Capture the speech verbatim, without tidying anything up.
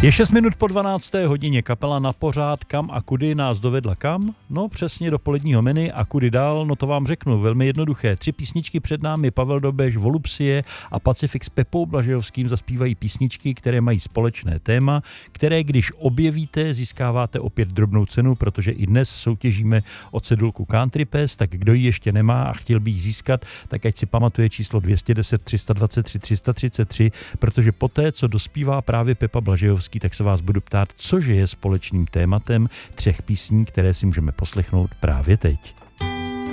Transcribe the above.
Je šest minut po dvanácté hodině, kapela Na pořád Kam a kudy nás dovedla kam? No přesně do poledního menu a kudy dál, no to vám řeknu, velmi jednoduché. Tři písničky před námi, Pavel Dobeš, Volupsie a Pacifik s Pepou Blažejovským zaspívají písničky, které mají společné téma, které když objevíte, získáváte opět drobnou cenu, protože i dnes soutěžíme o cedulku Country Pass, tak kdo ji ještě nemá a chtěl by ji získat, tak ať si pamatuje číslo dvě stě deset, tři sta dvacet tři, tři sta třicet tři, protože poté, co dospívá právě Pepa Blažejovský, tak se vás budu ptát, cože je společným tématem třech písní, které si můžeme poslechnout právě teď.